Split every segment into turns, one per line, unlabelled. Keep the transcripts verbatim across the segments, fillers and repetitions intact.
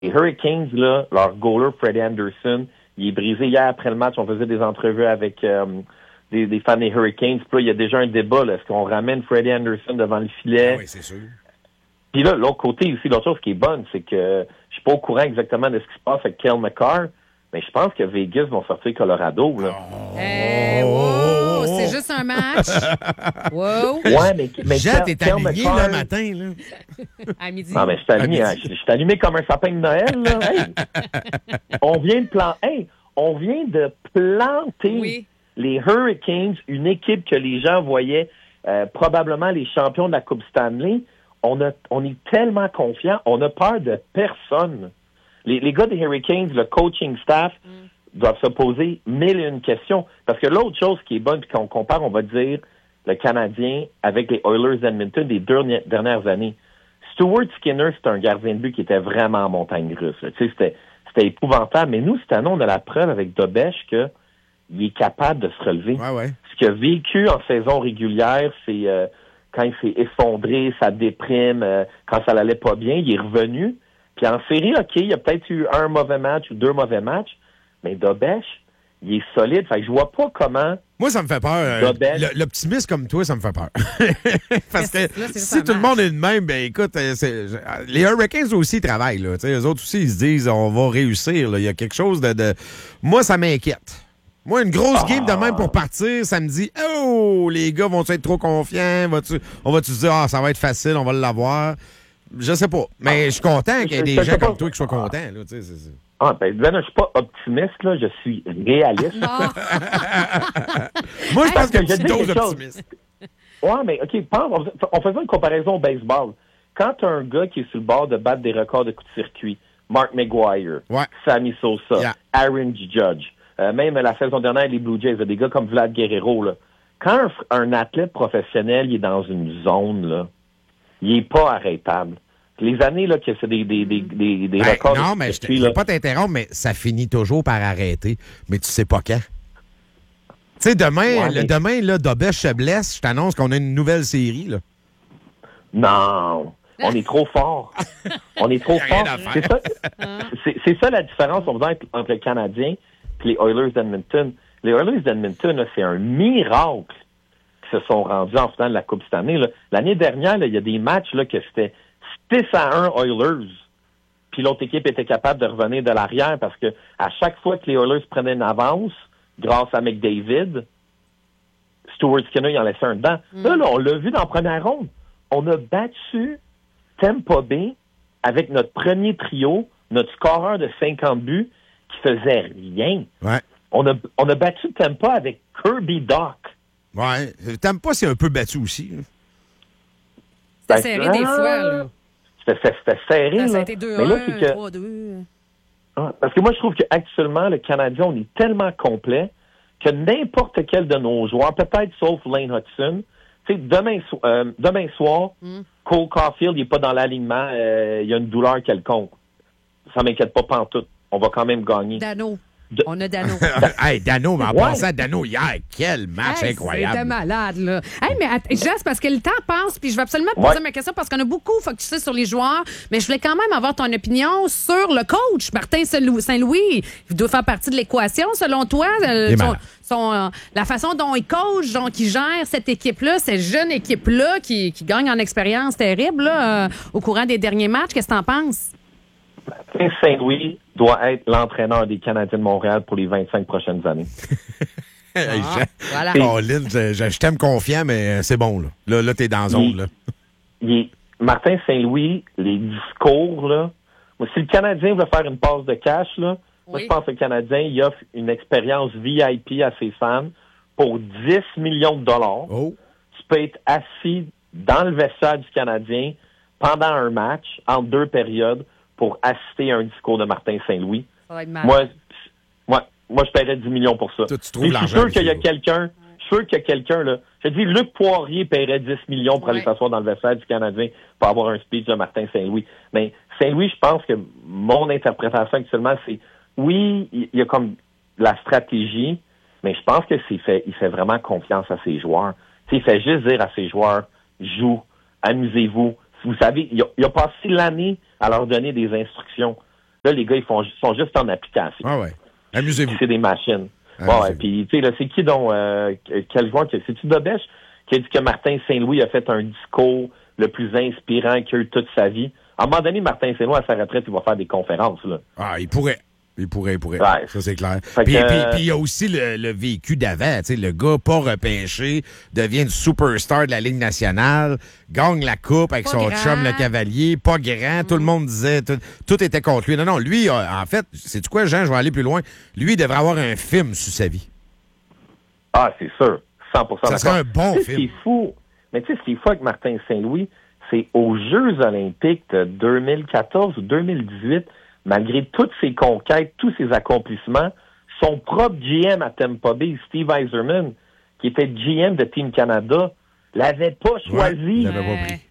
Les Hurricanes, là, leur goaler, Freddie Anderson, il est brisé hier après le match. On faisait des entrevues avec euh, des, des fans des Hurricanes. Puis là, il y a déjà un débat. Là. Est-ce qu'on ramène Freddie Anderson devant le filet?
Ah oui, c'est sûr.
Puis là, l'autre côté aussi, l'autre chose qui est bonne, c'est que je suis pas au courant exactement de ce qui se passe avec Cale Makar, mais je pense que Vegas vont sortir Colorado. Là.
Oh. Hey, wow, c'est juste un match. Wow.
Ouais, mais, mais
Jean, t'es aligné
Makar...
le matin, là.
À midi.
Non, mais je suis allumé, hein, je, je suis allumé comme un sapin de Noël, là. Hey. on vient de plan... hey, on vient de planter
oui.
les Hurricanes, une équipe que les gens voyaient euh, probablement les champions de la Coupe Stanley. On, a, on est tellement confiants, on a peur de personne. Les, les gars des Hurricanes, le coaching staff, mm. doivent se poser mille et une questions. Parce que l'autre chose qui est bonne, puis qu'on compare, on va dire, le Canadien avec les Oilers d'Edmonton des deux dernières années. Stuart Skinner, c'est un gardien de but qui était vraiment en montagne russe. Tu sais, c'était, c'était épouvantable. Mais nous, cette année, on a la preuve avec Dobèche qu'il est capable de se relever.
Ouais, ouais.
Ce qu'il a vécu en saison régulière, c'est... Euh, quand il s'est effondré, ça déprime, euh, quand ça n'allait pas bien, il est revenu. Puis en série, OK, il y a peut-être eu un mauvais match ou deux mauvais matchs, mais Dobèche, il est solide. Fait que je vois pas comment...
Moi, ça me fait peur.
Dobèche...
L'optimisme comme toi, ça me fait peur. Parce que
là,
si tout le monde est de même, ben écoute, c'est... les Hurricanes aussi travaillent. Là. Eux autres aussi, ils se disent, on va réussir. Là. Il y a quelque chose de... de... Moi, ça m'inquiète. Moi, une grosse game de même pour partir, ça me dit, oh, les gars vont-ils être trop confiants? Va-tu, on va-tu se dire, ah, ça va être facile, on va l'avoir? Je sais pas. Mais je suis content qu'il y ait des gens comme toi qui soient contents. Là, c'est, c'est...
Ah, ben, ben, je suis pas optimiste, là, je suis réaliste.
Moi, je pense
que
que
j'ai
tu
dit
doses
quelque chose.
d'optimisme.
Ouais, mais OK, pense, on faisait une comparaison au baseball. Quand tu as un gars qui est sur le bord de battre des records de coups de circuit, Mark McGuire,
ouais.
Sammy Sosa,
yeah.
Aaron Judge, euh, même la saison dernière, les Blue Jays, des gars comme Vlad Guerrero, là. Quand un, un athlète professionnel il est dans une zone, là, il est pas arrêtable. Les années là, que c'est des, des, des, des, des
ben,
records...
Non, mais je ne veux pas t'interrompre, mais ça finit toujours par arrêter. Mais tu sais pas quand. Tu sais, demain,
ouais,
le,
mais...
demain, là, Dobèche se blesse, je t'annonce qu'on a une nouvelle série, là.
Non, on est trop fort. On est trop fort. C'est ça, c'est, c'est ça la différence on va dire, entre le Canadien et les Oilers d'Edmonton. Les Oilers d'Edmonton, là, c'est un miracle qu'ils se sont rendus en finale de la Coupe cette année. Là. L'année dernière, il y a des matchs là, que c'était six à un Oilers, puis l'autre équipe était capable de revenir de l'arrière parce que à chaque fois que les Oilers prenaient une avance, grâce à McDavid, Stuart Skinner, il en laissait un dedans. Mm. Là, là, on l'a vu dans la première ronde. On a battu Tampa Bay avec notre premier trio, notre scoreur de cinquante buts qui faisait rien.
Ouais.
On a, on a battu Tampa avec Kirby Dach.
Ouais. Tampa, c'est un peu battu aussi.
C'était serré des fois, là.
C'était, c'était serré,
ça,
là.
Ça a été deux un, trois deux.
Ah, parce que moi, je trouve qu'actuellement, le Canadien, on est tellement complet que n'importe quel de nos joueurs, peut-être sauf Lane Hudson, tu sais, demain, so- euh, demain soir, mm. Cole Caulfield, il n'est pas dans l'alignement, euh, il y a une douleur quelconque. Ça m'inquiète pas pantoute. On va quand même gagner.
Dano. De... On a Dano.
Hey, Dano, mais en
ouais.
passant à Dano hier, quel match
hey,
incroyable.
C'était malade, là. Hey, mais att- Jess, parce que le temps passe, puis je vais absolument te poser ouais. ma question parce qu'on a beaucoup focusé sur les joueurs, mais je voulais quand même avoir ton opinion sur le coach, Martin Saint-Louis. Il doit faire partie de l'équation, selon toi. Euh, son, son, euh, la façon dont il coach, dont il gère cette équipe-là, cette jeune équipe-là qui, qui gagne en expérience terrible là, euh, au courant des derniers matchs. Qu'est-ce que t'en penses?
Martin Saint-Louis doit être l'entraîneur des Canadiens de Montréal pour les vingt-cinq prochaines années.
Hey, ah, je, voilà. Colin, je, je, je t'aime confiant, mais c'est bon. Là, là, là t'es dans la zone. Là.
Il est, Martin Saint-Louis, les discours, là. Moi, si le Canadien veut faire une passe de cash, là, oui. moi, je pense que le Canadien, il offre une expérience V I P à ses fans pour dix millions de dollars.
Oh.
Tu peux être assis dans le vestiaire du Canadien pendant un match, entre deux périodes, pour assister à un discours de Martin Saint-Louis.
Ça va être mal.
Moi, moi, moi, je paierais dix millions pour ça.
Toi, tu trouves
je suis sûr qu'il y a quelqu'un, je suis sûr qu'il y a quelqu'un, là. Je dis, Luc Poirier paierait dix millions pour ouais. aller s'asseoir dans le vestiaire du Canadien pour avoir un speech de Martin Saint-Louis. Mais Saint-Louis, je pense que mon interprétation actuellement, c'est, oui, il y a comme la stratégie, mais je pense que c'est fait, il fait vraiment confiance à ses joueurs. T'sais, il fait juste dire à ses joueurs, joue, amusez-vous. Vous savez, il a, il a passé l'année à leur donner des instructions. Là, les gars, ils font, sont juste en application.
Ah ouais. Amusez-vous.
C'est des machines.
Amusez-vous.
Bon, ouais, puis, tu sais, là, c'est qui donc, euh, quel joueur, que, c'est-tu Dobèche qui a dit que Martin Saint-Louis a fait un discours le plus inspirant qu'il a eu toute sa vie? À un moment donné, Martin Saint-Louis, à sa retraite, il va faire des conférences, là.
Ah, il pourrait. Il pourrait, il pourrait.
Ouais.
Ça, c'est clair.
Fait
Puis,
que,
puis,
euh,
puis il y a aussi le, le vécu d'avant. Tu sais, le gars pas repêché devient une superstar de la Ligue nationale, gagne la coupe avec
Pas
son
grand.
chum, le cavalier, pas grand. Tout le monde disait, tout, tout était contre lui. Non, non, lui, euh, en fait, c'est-tu quoi, Jean? Je vais aller plus loin. Lui, il devrait avoir un film sur sa vie.
Ah, c'est sûr. cent pour cent
Ça serait un bon
Tu sais, ce qui
film.
est fou, mais tu sais, ce qui est fou avec Martin Saint-Louis, c'est aux Jeux olympiques de deux mille quatorze ou deux mille dix-huit, malgré toutes ses conquêtes, tous ses accomplissements, son propre G M à Tampa Bay, Steve Yzerman, qui était G M de Team Canada, l'avait pas
Ouais,
choisi.
il l'avait pas pris.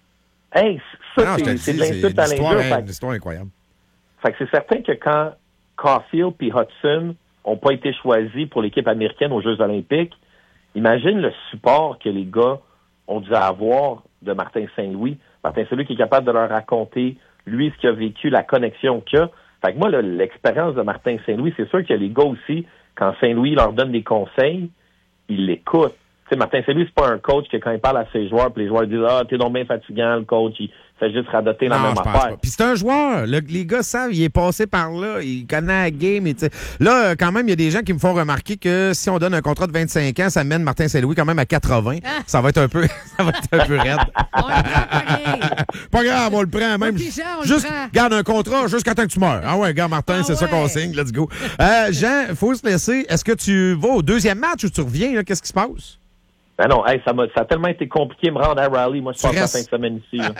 Hey, ça,
Non, je te
c'est,
le
c'est
dis,
de
c'est
l'insulte à
une histoire,
l'injure.
hein,
Fait,
une histoire incroyable.
fait que c'est certain que quand Caulfield et Hudson n'ont pas été choisis pour l'équipe américaine aux Jeux olympiques, imagine le support que les gars ont dû avoir de Martin Saint-Louis. Martin Saint-Louis qui est capable de leur raconter, lui, ce qu'il a vécu, la connexion qu'il a. Fait que moi, là, l'expérience de Martin Saint-Louis, c'est sûr que les gars aussi, quand Saint-Louis leur donne des conseils, ils l'écoutent. Tu sais, Martin Saint-Louis, c'est pas un coach que quand il parle à ses joueurs, puis les joueurs disent « Ah, t'es donc bien fatigant, le coach. » Il fait juste radoter la
Non,
même
je pense
affaire.
pas. Puis c'est un joueur. Le- les gars savent, il est passé par là. Il connaît la game. Et tu sais. Là, quand même, il y a des gens qui me font remarquer que si on donne un contrat de vingt-cinq ans, ça mène Martin Saint-Louis quand même à quatre-vingts.
Ah.
Ça va être un peu, ça va être un peu raide.
On le prend pareil.
Pas grave, on le prend même.
puis Jean, on le
Juste,
prend.
garde un contrat jusqu'à temps que tu meurs. Ah ouais, garde Martin,
Ah
c'est ça qu'on
ouais.
signe. Let's go. Euh, Jean, faut se laisser. Est-ce que tu vas au deuxième match ou tu reviens? Là? Qu'est-ce qui se passe?
Ben non, hey, ça, m'a, ça a tellement été compliqué de me rendre à Raleigh. Moi, je
Tu
passe la
restes.
fin de semaine ici. Là.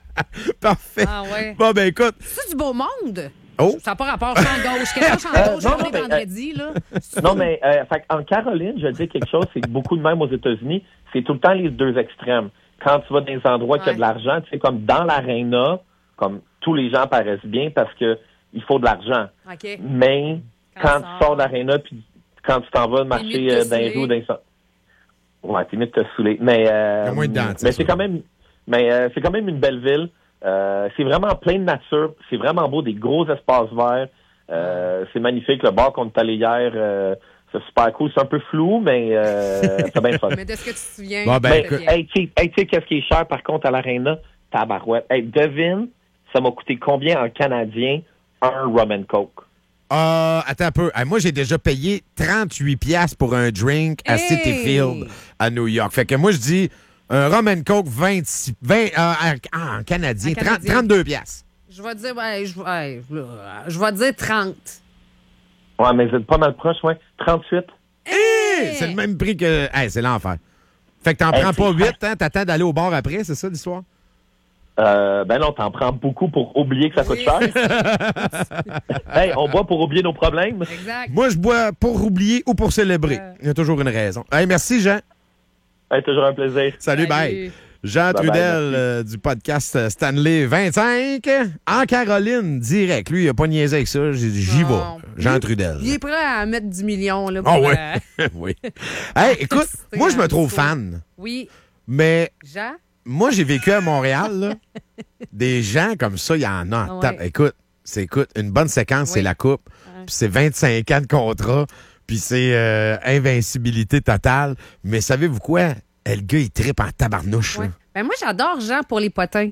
Parfait.
Ah ouais.
Bon, ben écoute.
C'est du beau monde?
Oh.
Ça n'a pas rapport champ gauche. Quelqu'un champ
Euh,
gauche,
non,
on
non,
est
mais,
vendredi, là.
Non, mais euh, fait, en Caroline, je dis quelque chose, c'est que beaucoup de même aux États-Unis, c'est tout le temps les deux extrêmes. Quand tu vas dans des endroits qui
Ouais.
a de l'argent, tu sais, comme dans l'aréna, comme tous les gens paraissent bien parce que il faut de l'argent.
OK.
Mais
Quand
quand,
tu
tu
sors.
sors de l'aréna, puis quand tu t'en vas
mieux
marcher
de te
euh, dans les
saouler.
rues, dans les... Ouais, t'es mieux de te saouler. Mais, euh,
Il y a moins de dentistes,
mais c'est
là.
quand même, mais euh, c'est quand même une belle ville. Euh, c'est vraiment plein de nature. C'est vraiment beau, des gros espaces verts. Euh, c'est magnifique. Le bar qu'on est allé hier, euh, c'est super cool. C'est un peu flou, mais euh, c'est bien fun.
Mais de ce que tu te souviens.
Bon, ben,
Mais,
écoute.
hey, tu sais, hey, tu sais qu'est-ce qui est cher, par contre, à l'Arena? Tabarouette. Hey, devine, ça m'a coûté combien en Canadien un rum and coke?
Euh, attends un peu. Euh, moi, j'ai déjà payé trente-huit piastres pour un drink à
Hey!
City Field à New York. Fait que moi, je dis un rum and coke vingt-six, vingt, euh, en, en canadien,
En
trente,
canadien.
trente-deux piastres.
Je vais dire, ouais, je, ouais, je vais dire trente.
Ouais, mais vous êtes pas mal proche, ouais. trente-huit.
Hey! C'est le même prix que... Hey, c'est l'enfer. Fait que t'en
Hey,
prends
c'est
pas
cher.
huit, hein? T'attends d'aller au bar après, c'est ça l'histoire?
Euh, ben non, t'en prends beaucoup pour oublier que ça coûte
Oui,
cher.
c'est
Hey, on boit pour oublier nos problèmes.
Exact.
Moi, je bois pour oublier ou pour célébrer.
Euh.
Il y a toujours une raison. Hey, merci, Jean.
Hey, toujours un plaisir.
Salut,
Salut.
bye. Jean
Bye bye,
Trudel
merci.
euh, du podcast euh, Stanley vingt-cinq en Caroline, direct. Lui, il a pas niaisé avec ça. J'ai dit, j'y vais.
Non.
Jean
Il-
Trudel.
Il est prêt à mettre dix millions. Là, pour,
Ah ouais.
euh,
oui. Hey, écoute,
C'est
moi, je me
un
trouve
discours.
fan,
Oui.
mais
Jean?
moi, j'ai vécu à Montréal, là. Des gens comme ça, il y en a en
Ouais.
tape. Écoute, c'est écoute, une bonne séquence,
Oui.
c'est la coupe.
Ouais.
Puis c'est vingt-cinq ans de contrat. Puis c'est euh, invincibilité totale. Mais savez-vous quoi? Eh, le gars, il trippe en tabarnouche.
Ouais.
là.
Ben moi, j'adore Jean pour les potins.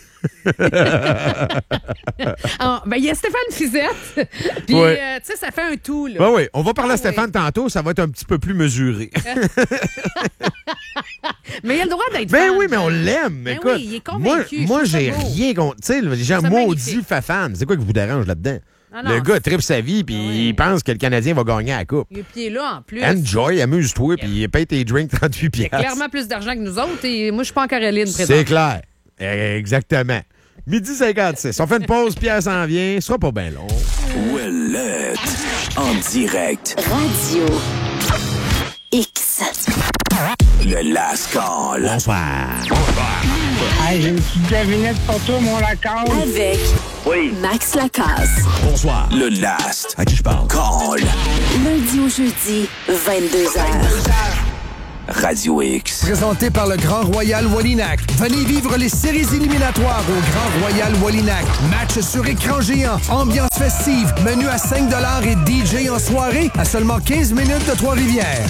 Ah, ben, il y a Stéphane Fizette. Puis,
Ouais.
euh, tu sais, ça fait un tout. Là.
Ben oui, on va parler
Ah
à Stéphane
oui.
tantôt, ça va être un petit peu plus mesuré.
Mais il a le droit d'être
Ben
fan,
oui, mais on
Jean.
l'aime.
Ben
Écoute,
oui, il est
moi,
convaincu, je
moi
trouve ça
j'ai
beau.
rien contre. Tu sais, les gens
Ça
maudits
magnifique.
fait fan. C'est quoi qui vous dérange là-dedans?
Ah non,
le gars tripe sa vie, puis
Ah oui.
il pense que le Canadien va gagner la coupe.
Il est pied là en plus.
Enjoy, amuse-toi, puis il paye tes drinks trente-huit
Il a
piastres.
clairement plus d'argent que nous autres et moi, je suis pas en Caroline
C'est
présent.
clair. Exactement. Midi cinquante-six. On fait une pause, Pierre s'en vient. Ce sera pas bien long.
Ouellette. En direct.
Radio X.
Le Last Call.
Bonsoir.
Hey, j'ai une petite devinette pour toi, mon Lacan.
Avec Max Lacasse.
Bonsoir.
Le Last
À qui je parle?
Call.
Lundi au jeudi, vingt-deux heures.
Radio X.
Présenté par le Grand Royal Wallinac. Venez vivre les séries éliminatoires au Grand Royal Wallinac. Match sur écran géant, ambiance festive, menu à cinq dollars et D J en soirée à seulement quinze minutes de Trois-Rivières.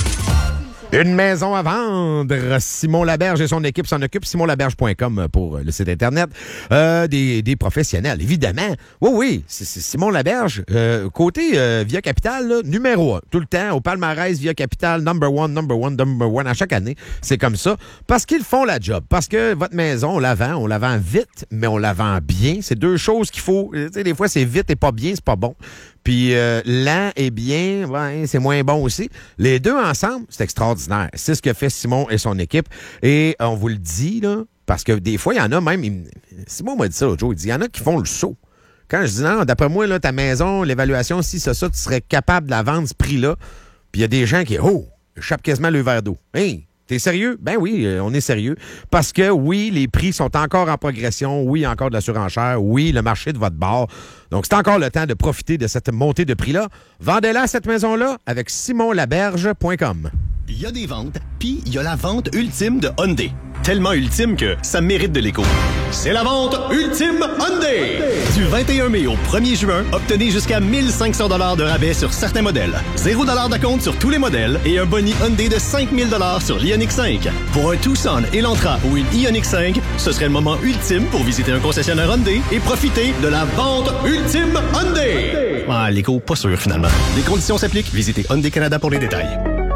Une maison à vendre. Simon Laberge et son équipe s'en occupent. simon laberge point com pour le site Internet. Euh, des, des professionnels, évidemment. Oui, oui, c'est, c'est Simon Laberge. Euh, côté euh, Via Capital, là, numéro un. Tout le temps, au palmarès Via Capital, number one, number one, number one. À chaque année, c'est comme ça. Parce qu'ils font la job. Parce que votre maison, on la vend. On la vend vite, mais on la vend bien. C'est deux choses qu'il faut... Tu sais, des fois, c'est vite et pas bien, c'est pas bon. Puis euh, lent et bien, ouais, c'est moins bon aussi. Les deux ensemble, c'est extraordinaire. C'est ce que fait Simon et son équipe. Et on vous le dit, là, parce que des fois, il y en a même... Il, Simon m'a dit ça l'autre jour. Il dit, il y en a qui font le saut. Quand je dis non, d'après moi, là, ta maison, l'évaluation, si c'est ça, tu serais capable de la vendre ce prix-là. Puis il y a des gens qui, oh, échappent quasiment le verre d'eau. Hey! T'es sérieux? Ben oui, on est sérieux. Parce que oui, les prix sont encore en progression. Oui, encore de la surenchère. Oui, le marché de votre bar. Donc, c'est encore le temps de profiter de cette montée de prix-là. Vendez-la, cette maison-là, avec simon laberge point com.
Il y a des ventes, puis il y a la vente ultime de Hyundai. Tellement ultime que ça mérite de l'écho. C'est la vente ultime Hyundai! Du vingt et un mai au premier juin, obtenez jusqu'à mille cinq cents dollars de rabais sur certains modèles. zéro dollar d'acompte sur tous les modèles et un boni Hyundai de cinq mille dollars sur l'Ioniq cinq. Pour un Tucson, Elantra ou une Ioniq cinq, ce serait le moment ultime pour visiter un concessionnaire Hyundai et profiter de la vente ultime Hyundai! Ah, l'écho, pas sûr finalement. Les conditions s'appliquent. Visitez Hyundai Canada pour les détails.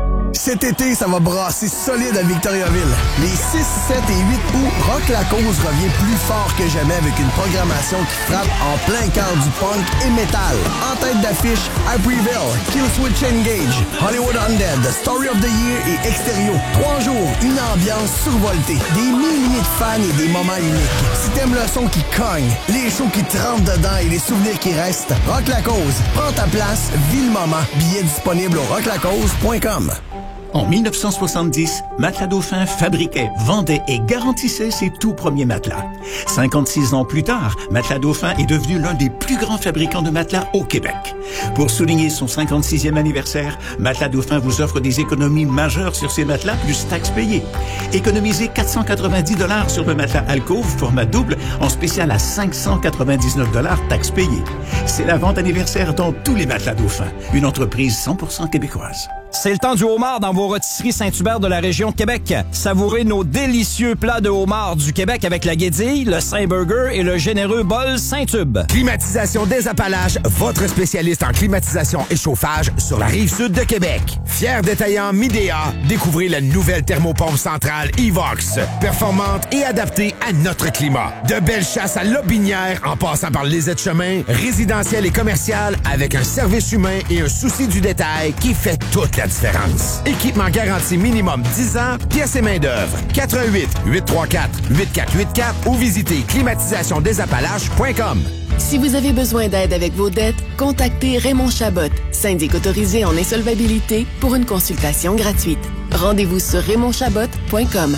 Cet été, ça va brasser solide à Victoriaville. Les six, sept et huit août, Rock La Cause revient plus fort que jamais avec une programmation qui frappe en plein cœur du punk et métal. En tête d'affiche, Hybrieville, Killswitch Engage, Hollywood Undead, Story of the Year et Extérieur. Trois jours, une ambiance survoltée, des milliers de fans et des moments uniques. Si t'aimes le son qui cogne, les shows qui te rentrent dedans et les souvenirs qui restent, Rock La Cause, prends ta place, vis le moment. Billets disponibles au rock la cause point com.
En mille neuf cent soixante-dix, Matelas Dauphin fabriquait, vendait et garantissait ses tout premiers matelas. cinquante-six ans plus tard, Matelas Dauphin est devenu l'un des plus grands fabricants de matelas au Québec. Pour souligner son cinquante-sixième anniversaire, Matelas Dauphin vous offre des économies majeures sur ses matelas plus taxes payées. Économisez quatre cent quatre-vingt-dix dollars sur le matelas Alcove format double en spécial à cinq cent quatre-vingt-dix-neuf dollars taxes payées. C'est la vente anniversaire dans tous les Matelas Dauphin, une entreprise cent pour cent québécoise.
C'est le temps du homard dans vos rôtisseries Saint-Hubert de la région de Québec. Savourez nos délicieux plats de homard du Québec avec la guédille, le Saint-Burger et le généreux bol Saint-Tube.
Climatisation des Appalaches, votre spécialiste en climatisation et chauffage sur la rive-sud de Québec. Fier détaillant Midea, découvrez la nouvelle thermopompe centrale Evox. Performante et adaptée à notre climat. De belles chasses à Lobinière en passant par les aides-chemins, résidentiel et commercial avec un service humain et un souci du détail qui fait toute la différence. Équipement garanti minimum dix ans, pièces et main-d'œuvre. quatre un huit, huit trois quatre, huit quatre huit quatre ou visitez climatisation des appalaches point com.
Si vous avez besoin d'aide avec vos dettes, contactez Raymond Chabot, syndic autorisé en insolvabilité, pour une consultation gratuite. Rendez-vous sur raymond chabot point com.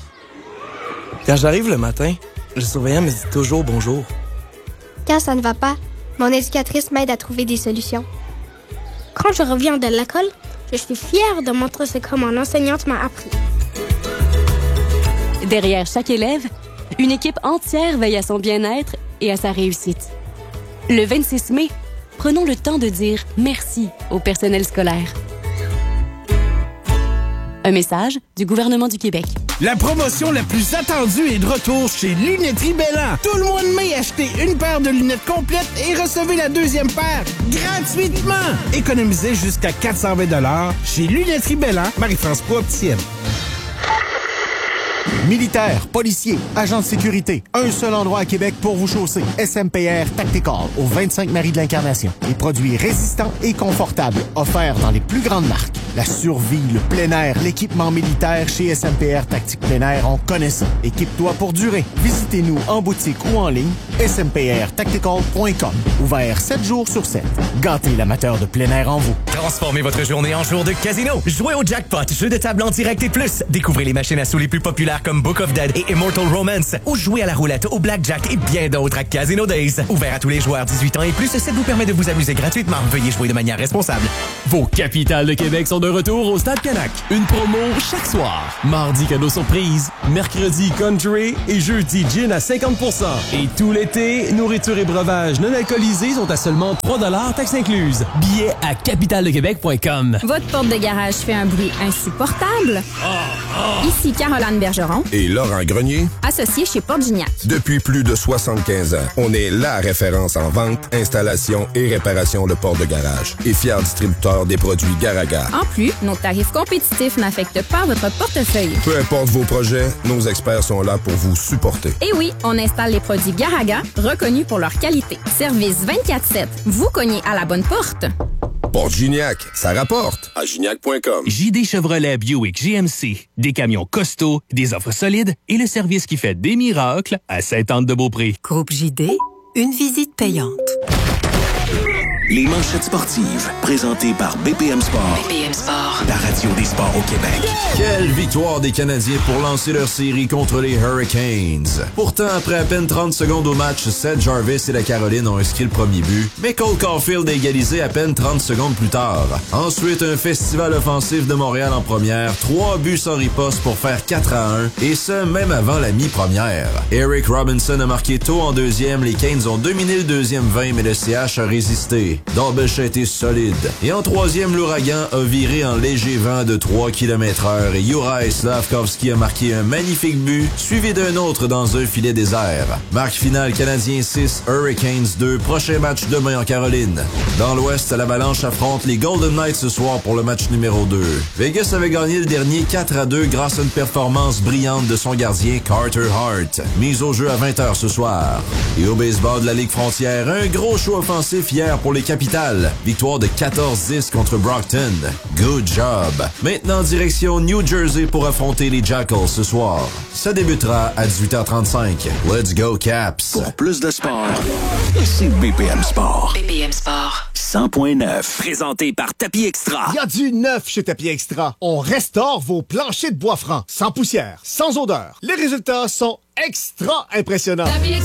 Quand j'arrive le matin, le surveillant me dit toujours bonjour.
Quand ça ne va pas, mon éducatrice m'aide à trouver des solutions. Quand je reviens de l'école, je suis fière de montrer ce que mon enseignante m'a appris.
Derrière chaque élève, une équipe entière veille à son bien-être et à sa réussite. Le vingt-six mai, prenons le temps de dire merci au personnel scolaire. Un message du gouvernement du Québec.
La promotion la plus attendue est de retour chez Lunetterie Belland. Tout le mois de mai, achetez une paire de lunettes complètes et recevez la deuxième paire gratuitement. Économisez jusqu'à quatre cent vingt dollars chez Lunetterie Belland, Marie-France Pro-Opticienne.
Militaires, policiers, agents de sécurité, un seul endroit à Québec pour vous chausser. S M P R Tactical, au vingt-cinq Marie de l'Incarnation. Des produits résistants et confortables, offerts dans les plus grandes marques. La survie, le plein air, l'équipement militaire chez S M P R Tactique Plein Air, on connaît ça. Équipe-toi pour durer. Visitez-nous en boutique ou en ligne, s m p r tactical point com. Ouvert sept jours sur sept. Gâtez l'amateur de plein air en vous.
Transformez votre journée en jour de casino. Jouez au jackpot, jeu de table en direct et plus. Découvrez les machines à sous les plus populaires comme Book of Dead et Immortal Romance. Ou jouez à la roulette, au blackjack et bien d'autres à Casino Days. Ouvert à tous les joueurs dix-huit ans et plus, ça vous permet de vous amuser gratuitement. Veuillez jouer de manière responsable.
Vos capitales de Québec sont de retour au Stade Canac. Une promo chaque soir. Mardi, cadeau surprise. Mercredi, country. Et jeudi, gin à cinquante pour cent. Et tout l'été, nourriture et breuvages non alcoolisés sont à seulement trois dollars taxes incluses. Billets à capitale de québec point com.
Votre porte de garage fait un bruit insupportable? Ici Caroline Bergeron.
Et Laurent Grenier.
Associé chez Porte Gignac.
Depuis plus de soixante-quinze ans, on est la référence en vente, installation et réparation de portes de garage. Et fier distributeur des produits Garaga.
En plus, nos tarifs compétitifs n'affectent pas votre portefeuille.
Peu importe vos projets, nos experts sont là pour vous supporter.
Et oui, on installe les produits Garaga, reconnus pour leur qualité. Service vingt-quatre sept. Vous cognez à la bonne porte.
Porte Gignac, ça rapporte. À gignac point com.
J D Chevrolet Buick G M C. Des camions costauds, des offres solides et le service qui fait des miracles à Sainte-Anne-de-Beaupré.
Groupe J D, une visite payante.
Les manchettes sportives, présentées par B P M Sport.
B P M Sport.
La radio des sports au Québec.
Quelle victoire des Canadiens pour lancer leur série contre les Hurricanes. Pourtant, après à peine trente secondes au match, Seth Jarvis et la Caroline ont inscrit le premier but, mais Cole Caulfield a égalisé à peine trente secondes plus tard. Ensuite, un festival offensif de Montréal en première, trois buts sans riposte pour faire quatre à un, et ce, même avant la mi-première. Eric Robinson a marqué tôt en deuxième, les Canes ont dominé le deuxième vingt, mais le C H a résisté. Darbish a été solide. Et en troisième, l'ouragan a viré en léger vent de trois kilomètres heure et Juraj Slafkovský a marqué un magnifique but, suivi d'un autre dans un filet désert. Marque finale Canadiens six, Hurricanes deux, prochain match demain en Caroline. Dans l'Ouest, l'Avalanche affronte les Golden Knights ce soir pour le match numéro deux. Vegas avait gagné le dernier quatre à deux grâce à une performance brillante de son gardien Carter Hart. Mise au jeu à vingt heures ce soir. Et au baseball de la Ligue frontière, un gros show offensif hier pour les Capitals. Victoire de quatorze dix contre Brockton. Good job. Maintenant, direction New Jersey pour affronter les Jackals ce soir. Ça débutera à dix-huit heures trente-cinq. Let's go, Caps.
Pour plus de sport, c'est B P M Sport.
B P M Sport.
cent point neuf. Présenté par Tapis Extra.
Il y a du neuf chez Tapis Extra. On restaure vos planchers de bois francs, sans poussière, sans odeur. Les résultats sont extra impressionnants.